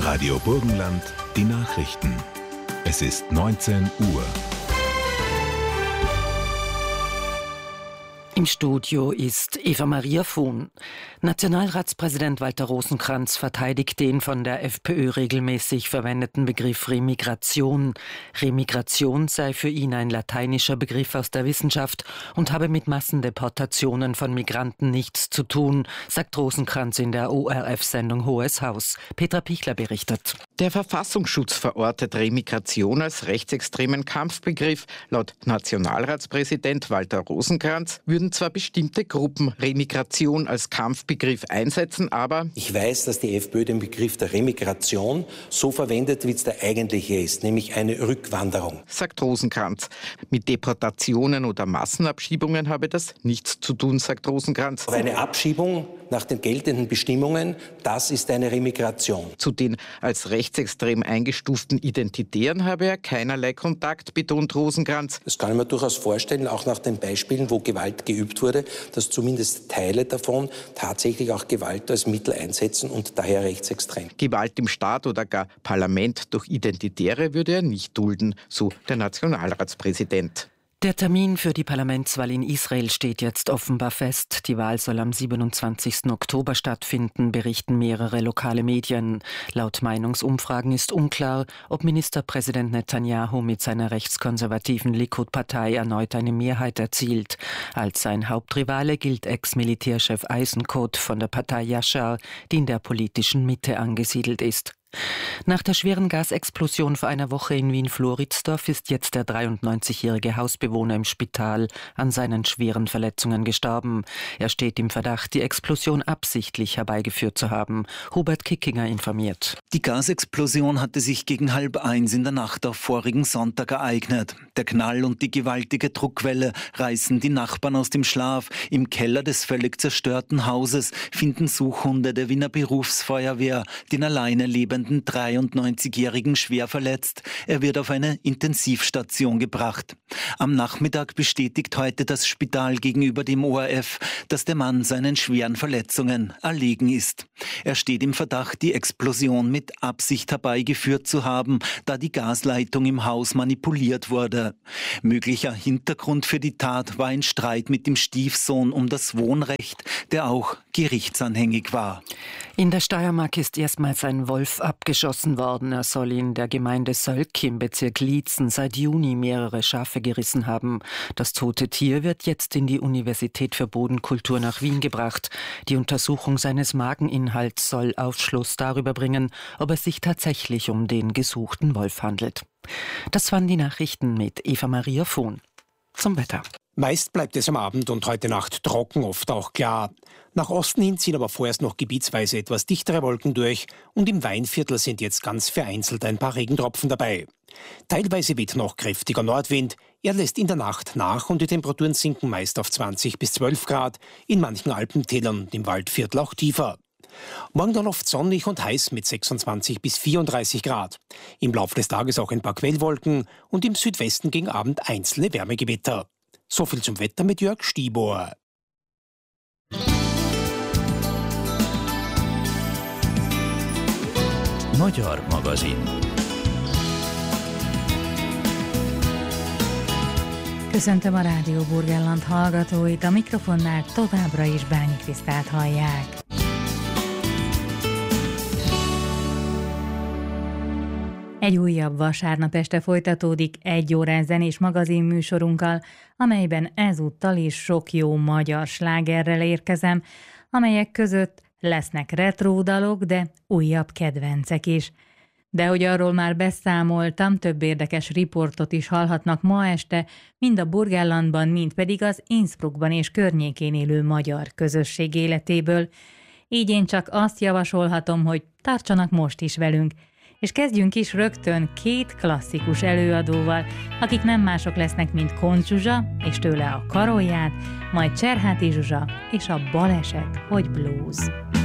Radio Burgenland, die Nachrichten. Es ist 19 Uhr. Im Studio ist Eva-Maria Vohn. Nationalratspräsident Walter Rosenkranz verteidigt den von der FPÖ regelmäßig verwendeten Begriff Remigration. Remigration sei für ihn ein lateinischer Begriff aus der Wissenschaft und habe mit Massendeportationen von Migranten nichts zu tun, sagt Rosenkranz in der ORF-Sendung Hohes Haus. Petra Pichler berichtet. Der Verfassungsschutz verortet Remigration als rechtsextremen Kampfbegriff. Laut Nationalratspräsident Walter Rosenkranz würden zwar bestimmte Gruppen Remigration als Kampfbegriff einsetzen, aber ich weiß, dass die FPÖ den Begriff der Remigration so verwendet, wie es der eigentliche ist, nämlich eine Rückwanderung, sagt Rosenkranz. Mit Deportationen oder Massenabschiebungen habe das nichts zu tun, sagt Rosenkranz. Aber eine Abschiebung nach den geltenden Bestimmungen, das ist eine Remigration. Zu den als rechtsextrem eingestuften Identitären habe er keinerlei Kontakt, betont Rosenkranz. Das kann ich mir durchaus vorstellen, auch nach den Beispielen, wo Gewalt geübt wurde, dass zumindest Teile davon tatsächlich auch Gewalt als Mittel einsetzen und daher rechtsextrem. Gewalt im Staat oder gar Parlament durch Identitäre würde er nicht dulden, so der Nationalratspräsident. Der Termin für die Parlamentswahl in Israel steht jetzt offenbar fest. Die Wahl soll am 27. Oktober stattfinden, berichten mehrere lokale Medien. Laut Meinungsumfragen ist unklar, ob Ministerpräsident Netanyahu mit seiner rechtskonservativen Likud-Partei erneut eine Mehrheit erzielt. Als sein Hauptrivale gilt Ex-Militärchef Eisenkot von der Partei Yashar, die in der politischen Mitte angesiedelt ist. Nach der schweren Gasexplosion vor einer Woche in Wien-Floridsdorf ist jetzt der 93-jährige Hausbewohner im Spital an seinen schweren Verletzungen gestorben. Er steht im Verdacht, die Explosion absichtlich herbeigeführt zu haben. Hubert Kickinger informiert. Die Gasexplosion hatte sich gegen 12:30 in der Nacht auf vorigen Sonntag ereignet. Der Knall und die gewaltige Druckwelle reißen die Nachbarn aus dem Schlaf. Im Keller des völlig zerstörten Hauses finden Suchhunde der Wiener Berufsfeuerwehr den alleine lebenden 93-Jährigen schwer verletzt. Er wird auf eine Intensivstation gebracht. Am Nachmittag bestätigt heute das Spital gegenüber dem ORF, dass der Mann seinen schweren Verletzungen erlegen ist. Er steht im Verdacht, die Explosion mit Absicht herbeigeführt zu haben, da die Gasleitung im Haus manipuliert wurde. Möglicher Hintergrund für die Tat war ein Streit mit dem Stiefsohn um das Wohnrecht, der auch gerichtsanhängig war. In der Steiermark ist erstmals ein Wolf abgeschossen worden. Er soll in der Gemeinde Sölk im Bezirk Liezen seit Juni mehrere Schafe gerissen haben. Das tote Tier wird jetzt in die Universität für Bodenkultur nach Wien gebracht. Die Untersuchung seines Mageninhalts soll Aufschluss darüber bringen, ob es sich tatsächlich um den gesuchten Wolf handelt. Das waren die Nachrichten mit Eva-Maria Vohn. Zum Wetter. Meist bleibt es am Abend und heute Nacht trocken, oft auch klar. Nach Osten hin ziehen aber vorerst noch gebietsweise etwas dichtere Wolken durch und im Weinviertel sind jetzt ganz vereinzelt ein paar Regentropfen dabei. Teilweise weht noch kräftiger Nordwind, er lässt in der Nacht nach und die Temperaturen sinken meist auf 20 bis 12 Grad, in manchen Alpentälern und im Waldviertel auch tiefer. Morgen dann oft sonnig und heiß mit 26 bis 34 Grad. Im Laufe des Tages auch ein paar Quellwolken und im Südwesten gegen Abend einzelne Wärmegewitter. So viel zum Wetter mit Jörg Stiebohr. Magyar magazin. Köszöntöm a Rádió Burgenland hallgatóit, a mikrofonnál továbbra is Bányi Krisztát hallják. Egy újabb vasárnap este folytatódik 1 órás zenés magazinműsorunkkal, amelyben ezúttal is sok jó magyar slágerrel érkezem, amelyek között lesznek retro dalok, de újabb kedvencek is. De hogy arról már beszámoltam, több érdekes riportot is hallhatnak ma este, mind a Burgenlandban, mind pedig az Innsbruckban és környékén élő magyar közösség életéből. Így én csak azt javasolhatom, hogy tartsanak most is velünk, és kezdjünk is rögtön 2 klasszikus előadóval, akik nem mások lesznek, mint Koncz Zsuzsa, és tőle a Karolját, majd Cserháti Zsuzsa és a Baleset, hogy blues.